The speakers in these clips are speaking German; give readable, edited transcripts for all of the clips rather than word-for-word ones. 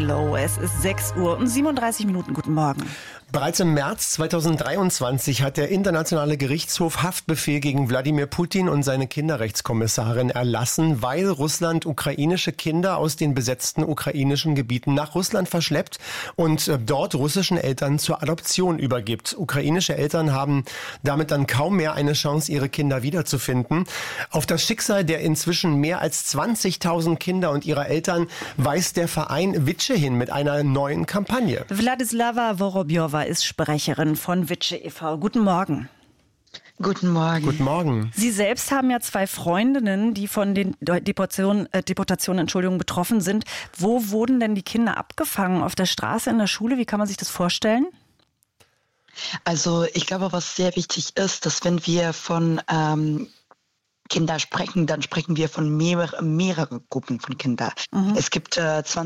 Low. Es ist 6 Uhr und 37 Minuten. Guten Morgen. Bereits im März 2023 hat der Internationale Gerichtshof Haftbefehl gegen Wladimir Putin und seine Kinderrechtskommissarin erlassen, weil Russland ukrainische Kinder aus den besetzten ukrainischen Gebieten nach Russland verschleppt und dort russischen Eltern zur Adoption übergibt. Ukrainische Eltern haben damit dann kaum mehr eine Chance, ihre Kinder wiederzufinden. Auf das Schicksal der inzwischen mehr als 20.000 Kinder und ihrer Eltern weist der Verein Vice hin mit einer neuen Kampagne. Wladislava Vorobjova ist Sprecherin von Vice e.V. Guten Morgen. Guten Morgen. Guten Morgen. Sie selbst haben ja 2 Freundinnen, die von den Deportationen betroffen sind. Wo wurden denn die Kinder abgefangen? Auf der Straße, in der Schule? Wie kann man sich das vorstellen? Also ich glaube, was sehr wichtig ist, dass wenn wir von Kinder sprechen, dann sprechen wir von mehreren Gruppen von Kindern. Es gibt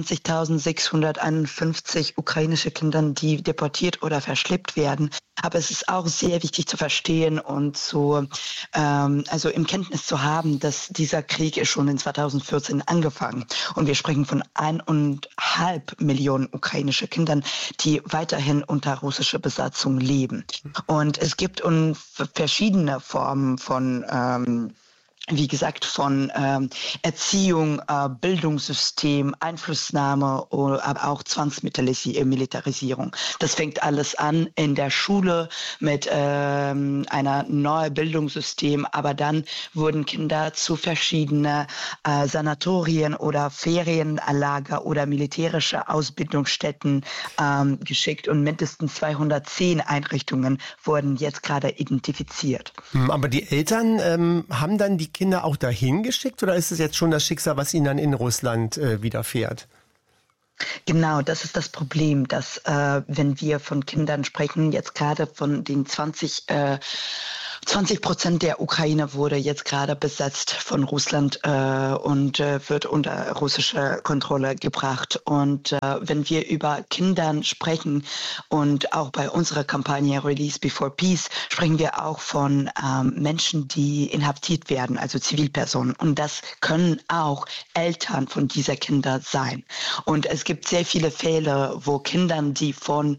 20.651 ukrainische Kinder, die deportiert oder verschleppt werden. Aber es ist auch sehr wichtig zu verstehen und also im Kenntnis zu haben, dass dieser Krieg ist schon in 2014 angefangen. Und wir sprechen von 1,5 Millionen ukrainische Kindern, die weiterhin unter russischer Besatzung leben. Und es gibt verschiedene Formen von wie gesagt, von Erziehung, Bildungssystem, Einflussnahme, aber auch Zwangsmilitarisierung. Das fängt alles an in der Schule mit einer neuen Bildungssystem, aber dann wurden Kinder zu verschiedenen Sanatorien oder Ferienlager oder militärische Ausbildungsstätten geschickt und mindestens 210 Einrichtungen wurden jetzt gerade identifiziert. Aber die Eltern haben dann die Kinder auch dahin geschickt oder ist es jetzt schon das Schicksal, was ihnen dann in Russland widerfährt? Genau, das ist das Problem, dass wenn wir von Kindern sprechen, jetzt gerade von den 20% der Ukraine wurde jetzt gerade besetzt von Russland und wird unter russische Kontrolle gebracht. Und wenn wir über Kindern sprechen und auch bei unserer Kampagne Release Before Peace, sprechen wir auch von Menschen, die inhaftiert werden, also Zivilpersonen. Und das können auch Eltern von dieser Kinder sein. Und es gibt sehr viele Fälle, wo Kindern, die von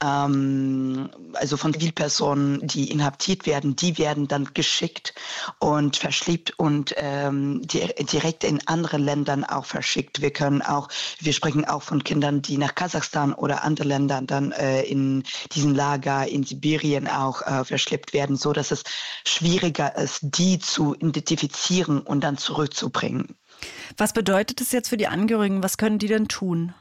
Zivilpersonen, die inhaftiert werden, die werden dann geschickt und verschleppt und direkt in andere Ländern auch verschickt. Wir sprechen auch von Kindern, die nach Kasachstan oder andere Länder dann in diesen Lager in Sibirien auch verschleppt werden, so dass es schwieriger ist, die zu identifizieren und dann zurückzubringen. Was bedeutet das jetzt für die Angehörigen? Was können die denn tun?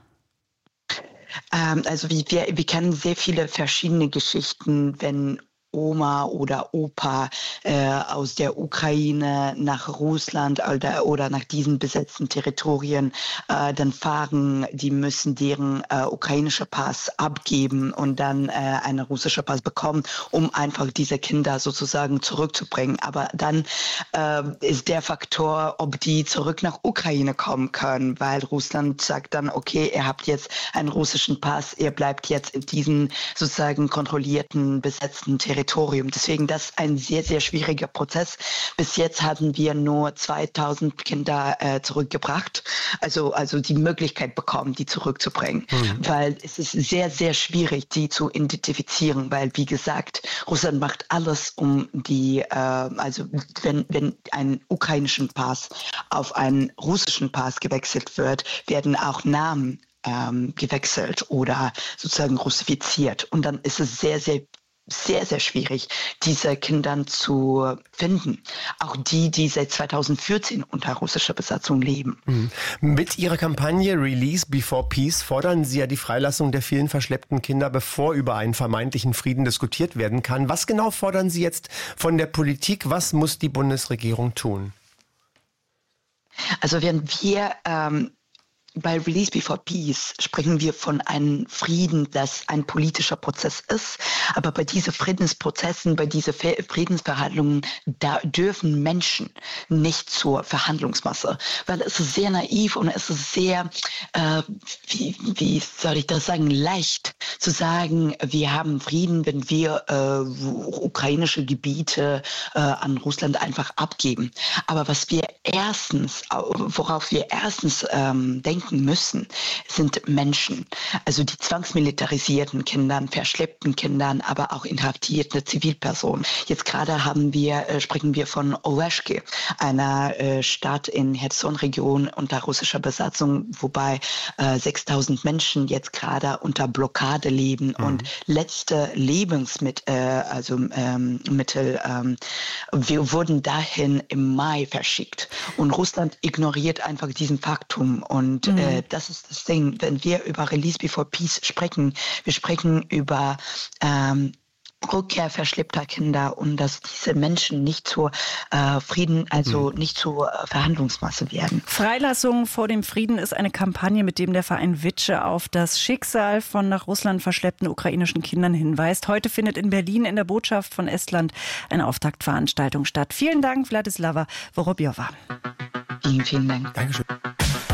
Also wir kennen sehr viele verschiedene Geschichten, wenn Oma oder Opa aus der Ukraine nach Russland oder nach diesen besetzten Territorien dann fahren, die müssen deren ukrainische Pass abgeben und dann einen russischen Pass bekommen, um einfach diese Kinder sozusagen zurückzubringen. Aber dann ist der Faktor, ob die zurück nach Ukraine kommen können, weil Russland sagt dann, okay, ihr habt jetzt einen russischen Pass, ihr bleibt jetzt in diesen sozusagen kontrollierten, besetzten Territorien. Deswegen das ist ein sehr, sehr schwieriger Prozess. Bis jetzt hatten wir nur 2000 Kinder zurückgebracht, also die Möglichkeit bekommen, die zurückzubringen, weil es ist sehr, sehr schwierig, die zu identifizieren, weil wie gesagt, Russland macht alles, um die, wenn ein ukrainischen Pass auf einen russischen Pass gewechselt wird, werden auch Namen gewechselt oder sozusagen russifiziert. Und dann ist es sehr, sehr schwierig, diese Kinder zu finden. Auch die seit 2014 unter russischer Besatzung leben. Mit Ihrer Kampagne Release Before Peace fordern Sie ja die Freilassung der vielen verschleppten Kinder, bevor über einen vermeintlichen Frieden diskutiert werden kann. Was genau fordern Sie jetzt von der Politik? Was muss die Bundesregierung tun? Also wenn wir bei Release Before Peace sprechen wir von einem Frieden, das ein politischer Prozess ist. Aber bei diesen Friedensprozessen, bei diesen Friedensverhandlungen, da dürfen Menschen nicht zur Verhandlungsmasse. Weil es ist sehr naiv und es ist sehr, wie soll ich das sagen, leicht zu sagen, wir haben Frieden, wenn wir ukrainische Gebiete an Russland einfach abgeben. Aber worauf wir erstens denken denken müssen, sind Menschen. Also die zwangsmilitarisierten Kindern, verschleppten Kindern, aber auch inhaftierte Zivilpersonen. Jetzt gerade sprechen wir von Oleshki, einer Stadt in Cherson-Region unter russischer Besatzung, wobei 6.000 Menschen jetzt gerade unter Blockade leben und letzte Lebensmittel, wir wurden dahin im Mai verschickt. Und Russland ignoriert einfach diesen Faktum. Und das ist das Ding, wenn wir über Release Before Peace sprechen, wir sprechen über Rückkehr verschleppter Kinder und dass diese Menschen nicht zur nicht zur Verhandlungsmasse werden. Freilassung vor dem Frieden ist eine Kampagne, mit dem der Verein Witsche auf das Schicksal von nach Russland verschleppten ukrainischen Kindern hinweist. Heute findet in Berlin in der Botschaft von Estland eine Auftaktveranstaltung statt. Vielen Dank, Wladislava Vorobjova. Vielen Dank. Dankeschön.